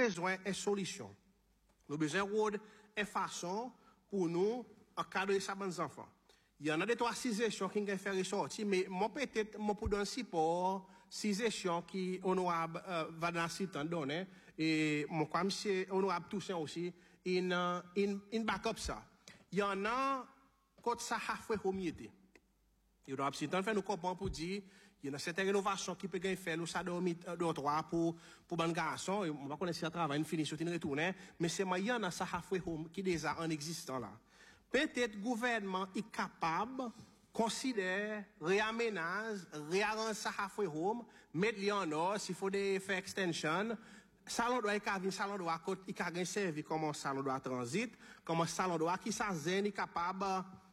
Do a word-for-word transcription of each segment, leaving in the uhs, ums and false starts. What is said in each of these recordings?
besoin d'une solution. Nous besoin d'une façon pour nous encadrer ça bonnes enfants. Il y en a des trois suggestions qui ont fait ressortir, mais moi peut-être moi pour donner support suggestions qui honorable euh, va dans ce temps donné et mon comme c'est honorable Toussaint aussi in in in backup ça. Il y en a quand ça a fait communauté. Il y a un temps fait nous comprendre pour dire il y a certaines rénovations qui peuvent faire nous ça dormir deux trois pour pour ban garçon on va connaître ce travail une finition une retourner mais c'est moi il y en a ça a fait qui déjà en existant là. Peut-être le gouvernement est capable considérer, réaménage, réarranger ça à home, mettre les en ordre, s'il faut des faire extension, salon doit être un salon doit il servir comme un salon doit transit, comme un salon doit qui ça est capable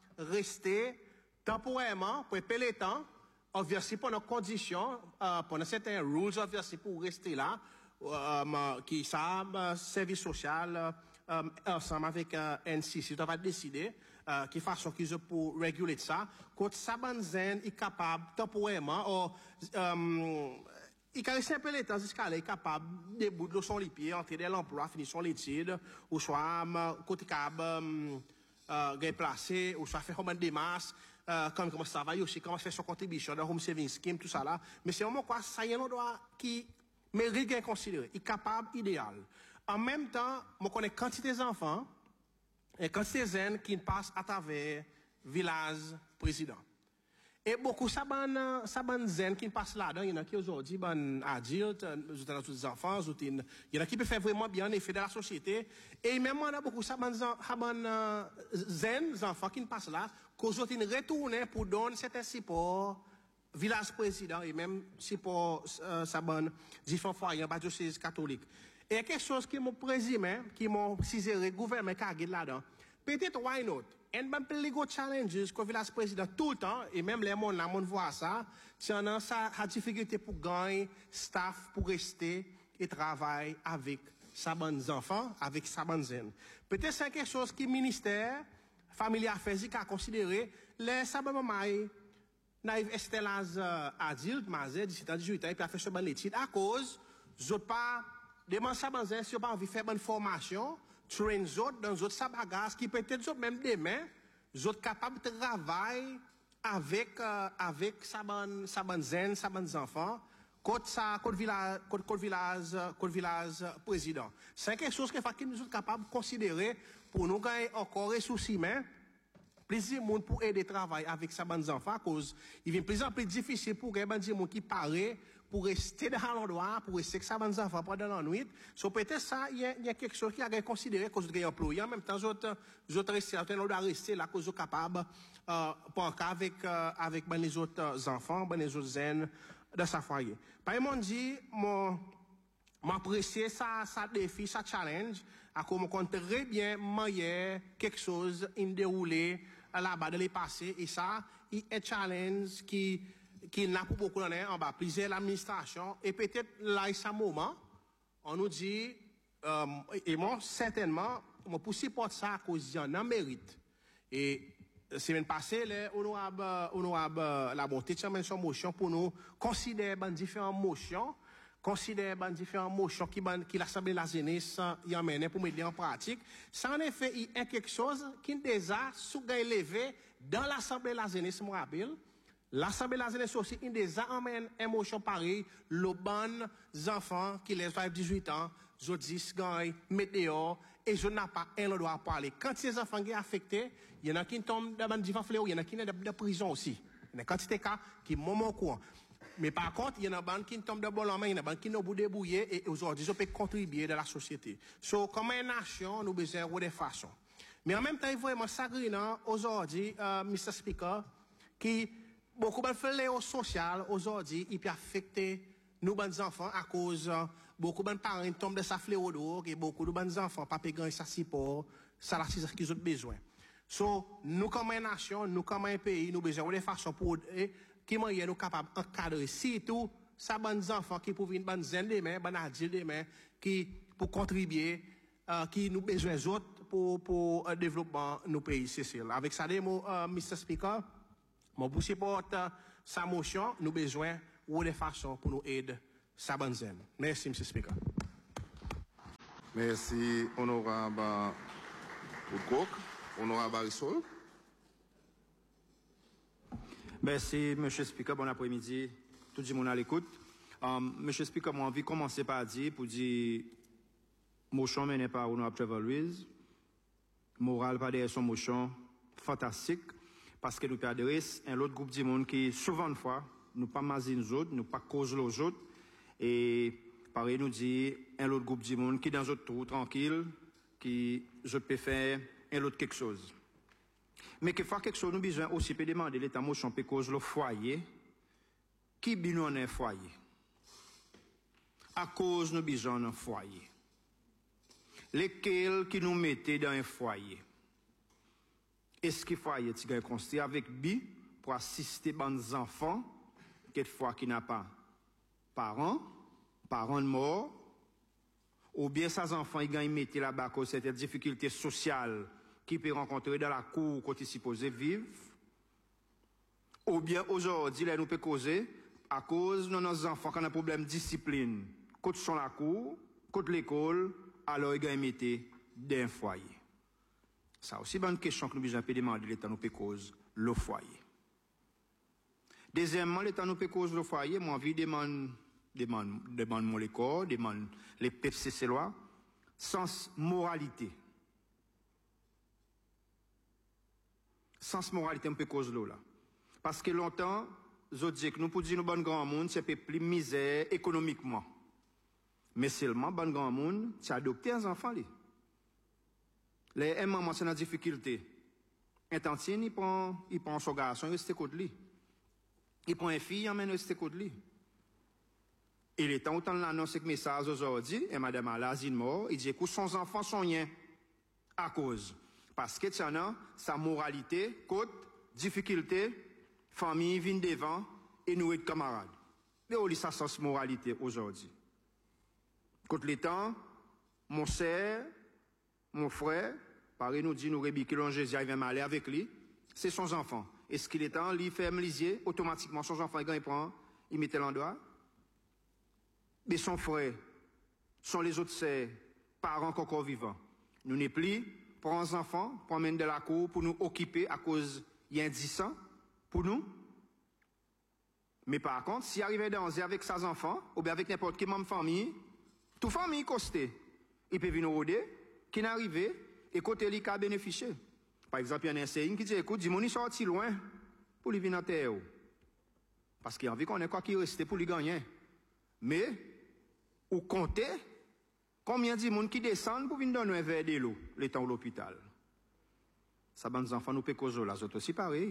rester temporairement pour payer le temps, obviously pour nos conditions, euh, pour certains rules obviously pour rester là, euh, qui ça euh, service social euh, ensemble avec euh, N C C, on va décider euh, qui façon qu'ils ont pour réguler ça. Quand ça banzen est capable temporairement, ou, euh, il caresse un peu les temps jusqu'à là, il est capable de bout de son les pieds, entrer dans l'emploi, finir son étude, ou soit côté capable euh, placé, ou soit faire comme des masses. Euh, comme comment ça va aussi, comment faire son contribution dans Home Saving Scheme, tout ça là. Mais c'est vraiment quoi, ça y est un endroit qui mérite d'être considéré, il est capable, idéal. En même temps, je connais quantité d'enfants et quantité de jeunes qui passent à travers le village président. Et beaucoup, ça ban, ça ban zen qui passent là-dedans, il y en a qui aujourd'hui, ban adultes, ils ont tous les enfants, il y en a qui peuvent faire vraiment bien l'effet de la société. Et même, on a beaucoup, ça ban, ça ban zen, les enfants qui passent là, qu'aujourd'hui, ils retournent pour donner certains supports, village président, et même support, euh, ça ban, différents foyers, en diocèse catholique. Et il y a quelque chose qui m'ont présumé, qui m'ont ciséré, gouvernement qui a guidé là-dedans. Peut-être, why not? Et même les gros challenges que le village président tout le temps, et même les gens, la monde voit ça, c'est un ça a difficulté pour gagner staff, pour rester et travailler avec sa bonne enfants, avec sa bonne zen. Peut-être c'est quelque chose que le ministère, Famille Affaires, a considéré, les sabons maïs, naïf estelaz adulte, mazé, dix-sept ans, dix-huit ans, et puis a fait ce bonne étude, à cause, je pas, demande sa bonne zen, si on pas envie de faire bonne formation, train autres dans d'autres sabagas qui peut-être même demain autres capables de travailler avec euh, avec sa bonne sa bonne zen sa bonne enfants côté ça côté village côté village côté village président c'est quelque chose que fait que nous sommes capables de considérer pour nous gagner encore ressources humaines plaisir monde pour aider travail avec sa bonne enfants à cause il vient plus en plus difficile pour gagner des gens qui paraît pour rester dans l'endroit pour rester avec sa bonne enfants pendant la nuit so peut-être ça il y a, y a quelque chose qui a considéré cause de employé en même temps autres autres rester on doit rester là cause capable euh pour avec euh, avec ben les autres enfants ben les autres jeunes dans sa foyer par exemple dit mon m'apprécier ça ça défi ça challenge à comment compte très bien manière quelque chose in déroulé là-bas dans les passés et ça il est challenge qui qui n'a pas beaucoup en bas plusieurs l'administration et peut-être là c'est un moment on nous dit euh, et moi certainement moi pour supporter ça à cause il y en a mérite et semaine passée les honorable honorable la bonté de son motion pour nous considérer ben différentes motions considère ben différentes motions qui ben qui l'Assemblée de la jeunesse y emmène pour mettre en pratique ça en effet il y a quelque chose qui déjà sous élevé dans l'Assemblée de la jeunesse me rappelle l'Assemblée de la jeunesse aussi il déjà emmène une motion pareil le bon enfants qui les dix-huit ans je dix gagne mettre dehors et je n'ai pas un droit à parler quand ces enfants sont affectés il y en a qui tombent dans différents fléaux il y en a qui sont dans prison aussi il y a quantité de cas qui moment courant. Mais par contre, il y en a des qui tombent de bon en main, il y en a des qui nous débrouillés et aujourd'hui, ils peuvent contribuer dans la société. So, comme une nation, nous besoin de des façons. Mais en même temps, il faut vraiment s'agréer aujourd'hui, euh, mister Speaker, qui, beaucoup de fléaux sociaux aujourd'hui, il peut affecter nous, les enfants, à cause, euh, beaucoup de parents tombent de sa fléau d'eau, et beaucoup de enfants, pas payant sa support, ça, c'est ce qu'ils ont besoin. So, nous, comme une nation, nous, comme un pays, nous besoin de des façons pour, eh, qui moyen nous capable d'encadrer surtout ça bonnes enfants qui pour une bonne zen de main, bonne adulte de main qui pour contribuer euh, qui nous besoin autres pour pour euh, développement nos pays Cécile. Avec ça des mots euh, mister Speaker, mon pour supporter euh, sa motion, nous besoin ou des façons pour nous aider ça bonne zen. Merci mister Speaker. Merci, honorable Oudkok. Honorable Barisol. Merci, M. Speaker. Bon après-midi. Tout le monde à l'écoute. Um, M. Speaker, moi, envie de commencer par dire, pour dire, motion mené par Honorable Trevor Louise, moral par derrière son motion, fantastique, parce que nous adressons un autre groupe du monde qui, souvent de fois, nous pas maser nous autres, nous pas cause les autres, et pareil nous dit un autre groupe du monde qui dans autre trou tranquille, qui je peux faire un autre quelque chose. Mais que faire quelque chose, nous besoin aussi peut demander l'état motion peut cause le foyer, qui besoin un foyer. À cause nous besoin un foyer. Lesquels qui nous mettaient dans un foyer. Est-ce qu'il foyer est construit avec bi pour assister les enfants, quelquefois qui n'a pas parents, parents morts, ou bien ces enfants ils mettent là-bas à cause de cette difficulté sociale qu'ils peuvent rencontrer dans la cour quand ils sont supposés vivre, ou bien aujourd'hui, là, nous pouvons causer à cause de nos enfants qui ont un problème de discipline, quand ils sont à la cour, quand l'école, alors ils mettent dans un foyer. Ça aussi, c'est une question que nous devons demander l'État nous peut cause le foyer. Deuxièmement, l'État nous peut cause le foyer, moi, envie de demander, demande, demande mon l'école, demande les P C C lois, sens moralité. Sens moralité, on peut cause l'eau là. Parce que longtemps, je dis que nous pouvons dire que nous, bon grand monde, c'est plus misère économiquement. Mais seulement, bon grand monde, c'est adopter un enfant. Li. Les mamans, c'est une difficulté. Un tantien, il prend, il prend son garçon, il reste côté lui. Il prend une fille, il emmène reste côté lui. Et le temps où on annonce ce message aujourd'hui, et madame Alazine mort, il dit que son enfant sont rien. À cause. Parce que tiens, sa moralité, côte, difficulté, famille vient devant et nous être camarades. Mais on lit sa sens moralité aujourd'hui. Côte le temps, mon sœur, mon frère, pareil nous dit nous rébiquer l'on Jésus il vient aller avec lui, c'est son enfant. Est-ce qu'il est temps, lui fait lisier, automatiquement son enfant il prend, il met l'endroit. Mais son frère, sont les autres sœurs, parents encore vivants. Nous n'est plus pour un enfant, pour amener de la cour, pour nous occuper à cause il y a un dix ans, pour nous. Mais par contre, s'il arrivait dans avec ses enfants, ou bien avec n'importe quelle famille, toute famille costée, il peut venir rôder, qui n'arrive, et côté lui qui a bénéficié. Par exemple, il y a un enseignant qui dit, écoute, dis-moi, il sorti loin pour lui venir à terre. Parce qu'il a envie qu'on ait quoi qui reste pour lui gagner. Mais, ou compter, combien de monde qui descendent pour venir donner un verre de l'eau, les temps à l'hôpital. Ça, ben, les enfants nous peut causer, les autres aussi pareil.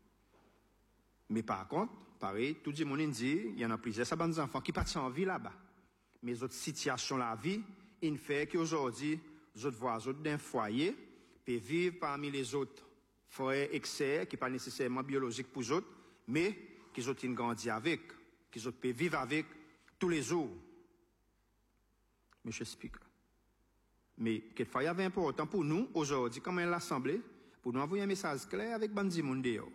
Mais par contre, pareil, tout le monde dit, il y en a plusieurs, ça, ben, les enfants qui partent en vie là-bas. Mais les autres situations, la vie, il fait qu'aujourd'hui, les autres voisins d'un foyer peuvent vivre parmi les autres frères excès, qui ne sont pas nécessairement biologiques pour eux autres, mais qu'ils ont grandi avec, qu'ils peuvent vivre avec tous les jours. Monsieur Speaker. Mais quelquefois, il y avait important pour nous, aujourd'hui, comme l'Assemblée, pour nous envoyer un message clair avec Bandi Mondeo.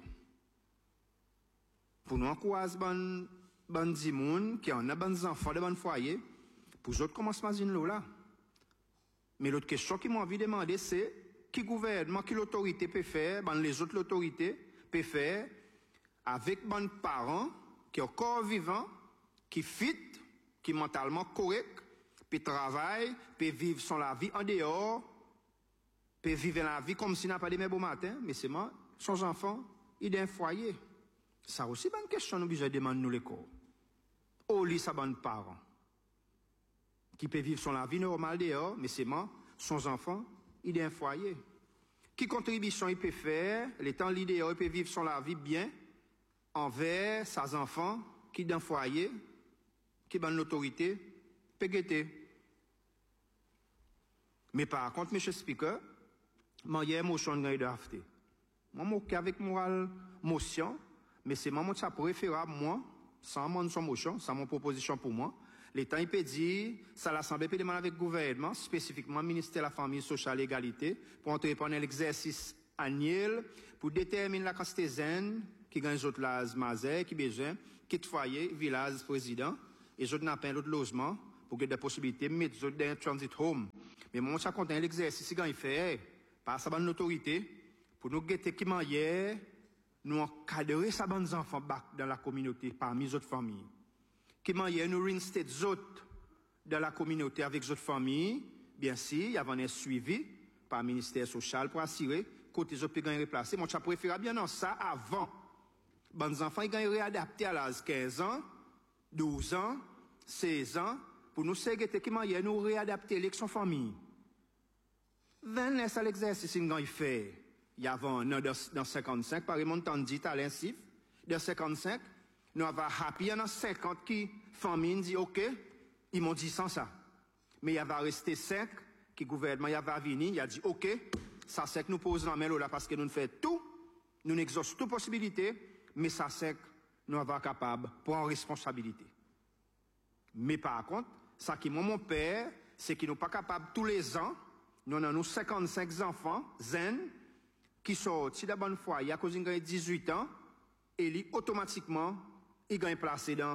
Pour nous encourager Bandi Moun, qui en a des enfants de bon foyer, pour eux autres, comment se passe l'eau là? Mais l'autre question qui m'a envie de demander, c'est qui gouvernement, qui l'autorité peut faire, ben les autres l'autorité peut faire avec ben parents qui sont encore vivants, qui fit, qui mentalement correct, peut travailler, peut vivre son la vie en dehors, peut vivre la vie comme s'il n'a pas de beau matin, mais c'est moi, son enfant, il est un foyer. Ça aussi, c'est une question nous besoin de demander nous les corps. Au lit, ça bon parents qui peut vivre son la vie normale dehors, mais c'est moi, son enfant, il est un foyer. Qui contribution il peut faire, les temps l'idéal, il peut vivre son la vie bien envers ses enfants qui dans un foyer, qui dans l'autorité, peut guetter. Mais par contre, M. Speaker, moi, il y a une motion de drafté. Moi, je suis avec moral motion, mais c'est moi qui préférable, moi, sans mon motion, sans mon proposition pour moi. L'État peut dire, ça l'Assemblée peut demander avec le gouvernement, spécifiquement le ministère de la Famille, Sociale et Égalité, pour entrer pendant l'exercice annuel, pour déterminer la quantité zen, qui gagne les autres las mazet, qui besoin, qui de foyer, village, président, et les autres n'a pas d'autres logements, pour qu'il y ait des possibilités de mettre les autres dans un transit home. Mais mon ça content l'exercice quand il fait par sa bonne autorité pour nous guetter qui manière nous encadrer sa bonne enfants dans la communauté parmi les autres familles. Qui manière nous réinstaller les autres dans la communauté avec les autres familles, bien sûr, il y a un suivi par le ministère social pour assurer côté les autres peuvent replacer. Mon ça préfère bien non ça avant. Bonnes enfants ils gagnent réadapter à l'âge quinze ans, douze ans, seize ans pour nous essayer qui manière nous réadapter avec son famille. vingt laisse à l'exercice qu'il fait. Il y a un an dans cinquante-cinq, par exemple, on dit à l'insif, dans cinquante-cinq, nous avons happy, il y en a cinquante qui, famille, dit ok, ils m'ont dit sans ça. Mais il y avait resté cinq qui, gouvernement, il y avait venu, il a dit ok, ça c'est que nous posons la main là parce que nous faisons tout, nous n'exhaustons toute possibilité, mais ça c'est que nous avons capable pour en responsabilité. Mais par contre, ça qui moi mon père, c'est qu'ils n'ont pas capable tous les ans, nous avons cinquante-cinq enfants, zen, qui sortent de bonne foi, il y a cause de dix-huit ans, et ils automatiquement, ils gagnent placé dans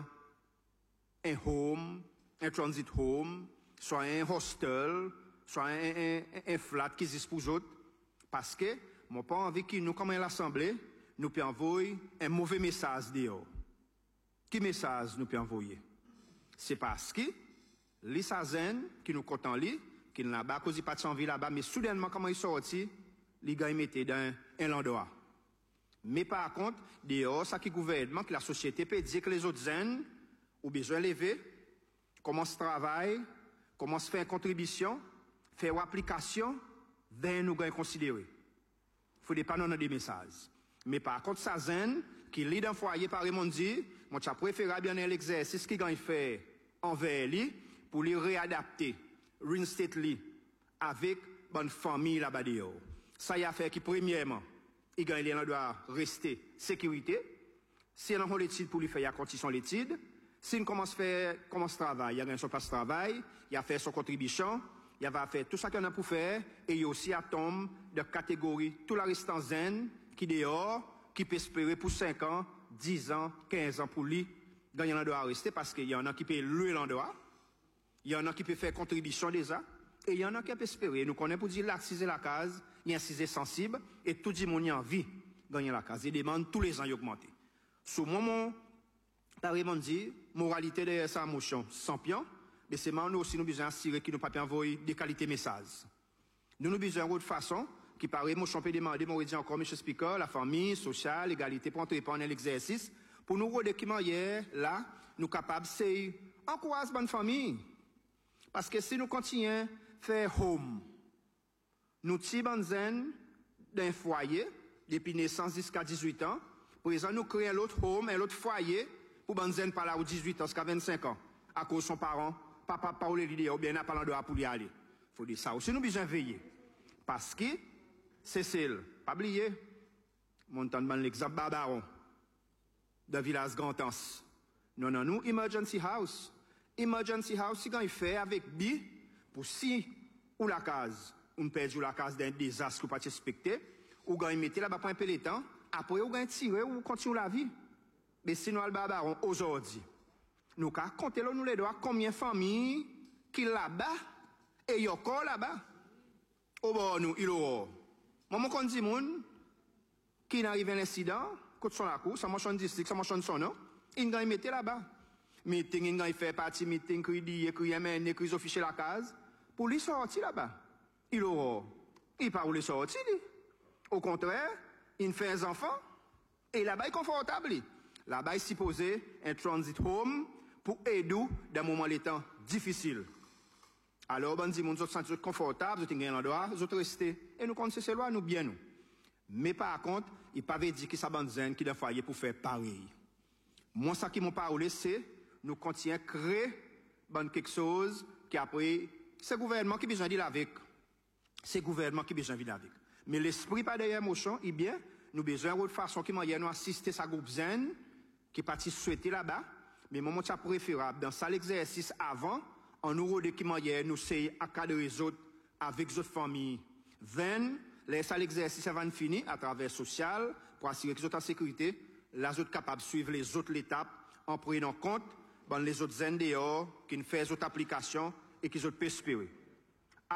un home, un transit home, soit un hostel, soit un, un, un flat qui existe pour eux autres. Parce que, mon pas envie que nous, comme l'Assemblée, nous pouvons envoyer un mauvais message dehors. Quel message nous pouvons envoyer? C'est parce que, les Sazen, qui nous comptent en lit, qui n'a pas cause pas de vie là-bas, mais soudainement, comment ils sortent, les gars, ils mettent dans un endroit. Mais par contre, dehors, ça qui gouvernement, que la société peut dire que les autres zen, ont besoin de lever, commencent à travailler, commencent à faire une contribution, faire une application, ben nous gagnons considérer. Il ne faut pas nous des messages. Mais par contre, ça zen, qui lit dans le foyer par le dit, moi, je préfère bien l'exercice qu'il gagne fait envers lui, pour lui réadapter, reinstate lui, avec bonne famille là-bas dehors. Ça y a fait qui, premièrement, il gagne doit rester sécurité. Si on a l'étude pour lui faire, il y a condition l'étude. Si on commence à faire, commence à travailler, il y a son place de travail, il a fait son contribution, il va faire tout ça qu'il a pour faire, et il y a aussi un tombe de catégorie, tout la restant zen, qui dehors, qui peut espérer pour cinq ans, dix ans, quinze ans pour lui, gagner l'endroit à rester, parce qu'il y en a qui peut louer l'endroit, il y en a qui peut faire contribution déjà, et il y en a qui peut espérer. Nous connaissons pour dire l'accès la case, il y a un sujet sensible, et tout le monde a envie de gagner la case. Il demande tous les ans d'augmenter. Sur mon moment, carrément dit, moralité de sa motion, sans pion, mais c'est maintenant aussi nous besoin d'assurer que nous ne pas envoyer des qualités messages. Nous nous besoin de façon, qui paraît, mon champion demandé, mon dit encore, M. Speaker, la famille, sociale, l'égalité, pour entrer pendant l'exercice, pour nous redire qui hier, là, nous capables, c'est encourager bonne famille. Parce que si nous continuons à faire home, nous tirons zen d'un foyer, depuis naissance jusqu'à dix-huit ans, pour exemple, nous créons un autre home, un autre foyer, pour Banzen par là, ou dix-huit ans, jusqu'à vingt-cinq ans, à cause de son parent, papa, parole l'idée, ou bien n'a pas l'endroit pour y aller. Il faut dire ça aussi, nous besoin veiller. Parce que, c'est celle, pas oublier, mon temps de l'exemple Barbaron, de village Grand-Anse. Non, non, nous, emergency house. Emergency house, c'est quand il fait avec bi, pour si, ou la case, on perd la case d'un désastre ou pas respecté, ou quand il mettait là-bas pour un peu de temps, après, ou quand tirer, ou continue la vie. Mais sinon, le Barbaron, aujourd'hui, nous avons compté nous les doigts combien de familles qui là-bas et y encore là-bas. Au bord, nous, il aura. Moi, je dis, moun, qui n'arrive à un incident, quand son la cour, ça marche en district, ça marche en son nom, il va mettre là-bas. Meeting, il va faire partie, meeting, crédit, crédit, mais crédit, officier la case, pour lui sortir là-bas. Il aura. Il part où les sortir. Au contraire, il fait un enfant, et là-bas, il est confortable. Là-bas, il est supposé un transit home pour aider dans un moment de temps difficile. Alors, on dit, nous sommes sentis confortables, nous sommes endroit, nous sommes restés. Et nous connaissons ces lois, nous bien nous. Mais par contre, il ne peut pas dire que ça banzen qui doit faire pour faire pareil. Moi, ça qui m'a parlé, c'est nous continuons à créer quelque chose qui après, c'est le gouvernement qui a besoin de avec. C'est le gouvernement qui a besoin de avec. Mais l'esprit pas derrière motion, eh bien, nous avons besoin de façon qui m'a nous assister à ce groupe zen qui est parti souhaiter là-bas. Mais moi, c'est préférable dans ça l'exercice avant, en nous de qui nous essayons à cadrer les autres avec les autres familles. vingt, laisse l'exercice avant de finir à travers social pour assurer que les autres en sécurité, les autres capables de suivre les autres étapes en prenant compte bon, les autres zen dehors qui ne font les autres applications et qui les autres peuvent espérer.